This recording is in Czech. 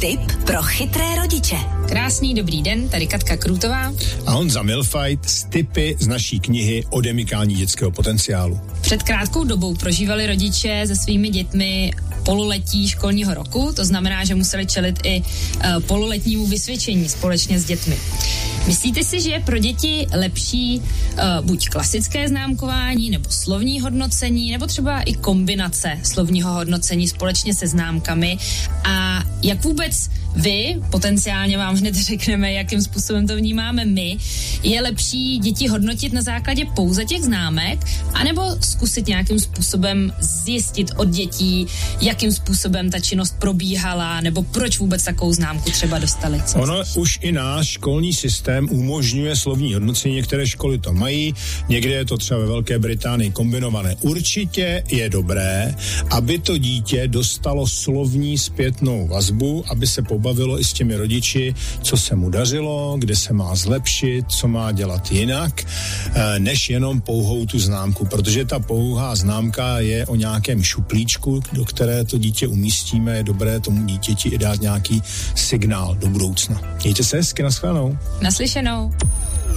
Tip pro chytré rodiče. Krásný dobrý den, tady Katka Krůtová. A Honza Milfajt s tipy z naší knihy Odemykání dětského potenciálu. Před krátkou dobou prožívali rodiče se svými dětmi pololetí školního roku, to znamená, že museli čelit i pololetnímu vysvědčení společně s dětmi. Myslíte si, že je pro děti lepší buď klasické známkování, nebo slovní hodnocení, nebo třeba i kombinace slovního hodnocení společně se známkami? A jak vůbec vy, potenciálně vám hned řekneme, jakým způsobem to vnímáme my, je lepší děti hodnotit na základě pouze těch známek, anebo zkusit nějakým způsobem zjistit od dětí, jakým způsobem ta činnost probíhala, nebo proč vůbec takovou známku třeba dostali? Ono už i náš školní systém umožňuje slovní hodnocení, některé školy to mají, někde je to třeba ve Velké Británii kombinované. Určitě je dobré, aby to dítě dostalo slovní zpětnou vazbu, aby se pobavilo i s těmi rodiči, co se mu dařilo, kde se má zlepšit, co má dělat jinak, než jenom pouhou tu známku, protože ta pouhá známka je o nějakém šuplíčku, do které to dítě umístíme, je dobré tomu dítěti i dát nějaký signál do budoucna. Mějte se hezky, nashledanou. Naslyšenou.